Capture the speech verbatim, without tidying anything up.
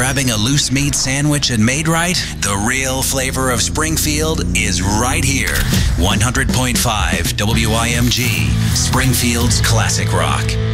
grabbing a loose meat sandwich at Maid-Rite? The real flavor of Springfield is right here. one hundred point five W I M G, Springfield's classic rock.